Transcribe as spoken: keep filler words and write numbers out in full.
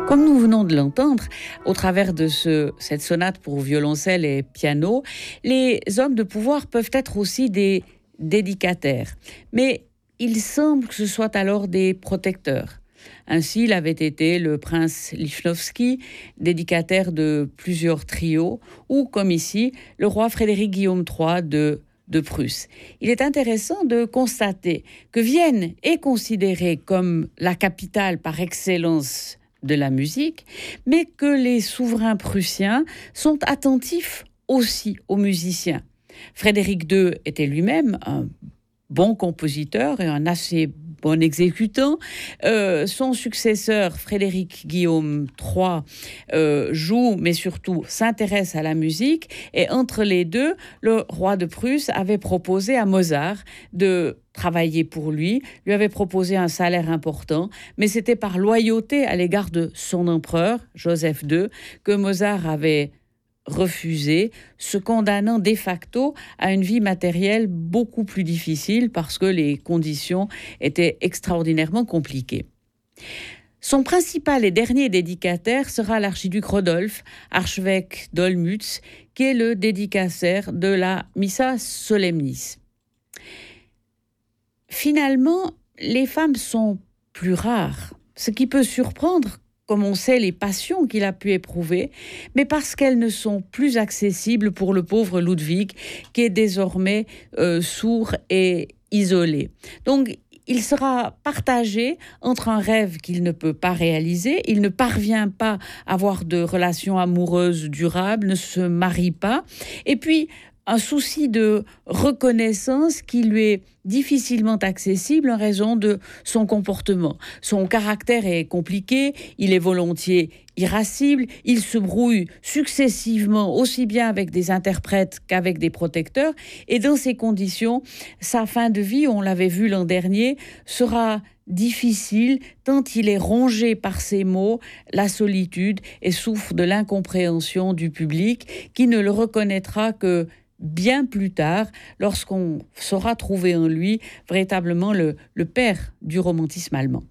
Comme nous venons de l'entendre, au travers de ce, cette sonate pour violoncelle et piano, les hommes de pouvoir peuvent être aussi des dédicataires. Mais il semble que ce soit alors des protecteurs. Ainsi, il avait été le prince Lichnowsky, dédicataire de plusieurs trios, ou, comme ici, le roi Frédéric Guillaume trois de de Prusse. Il est intéressant de constater que Vienne est considérée comme la capitale par excellence de la musique, mais que les souverains prussiens sont attentifs aussi aux musiciens. Frédéric deux était lui-même un bon compositeur et un assez bon exécutant. Euh, son successeur, Frédéric Guillaume trois, euh, joue, mais surtout s'intéresse à la musique. Et entre les deux, le roi de Prusse avait proposé à Mozart de travailler pour lui, lui avait proposé un salaire important, mais c'était par loyauté à l'égard de son empereur, Joseph deux, que Mozart avait refusé, se condamnant de facto à une vie matérielle beaucoup plus difficile parce que les conditions étaient extraordinairement compliquées. Son principal et dernier dédicataire sera l'archiduc Rodolphe, archevêque d'Olmütz, qui est le dédicataire de la Missa Solemnis. Finalement, les femmes sont plus rares, ce qui peut surprendre comme on sait les passions qu'il a pu éprouver, mais parce qu'elles ne sont plus accessibles pour le pauvre Ludwig, qui est désormais euh, sourd et isolé. Donc, il sera partagé entre un rêve qu'il ne peut pas réaliser, il ne parvient pas à avoir de relations amoureuses durables, ne se marie pas, et puis un souci de reconnaissance qui lui est difficilement accessible en raison de son comportement. Son caractère est compliqué, il est volontiers irascible, il se brouille successivement aussi bien avec des interprètes qu'avec des protecteurs, et dans ces conditions, sa fin de vie, on l'avait vu l'an dernier, sera difficile tant il est rongé par ses maux, la solitude, et souffre de l'incompréhension du public qui ne le reconnaîtra que bien plus tard, lorsqu'on saura trouver en lui véritablement le, le père du romantisme allemand.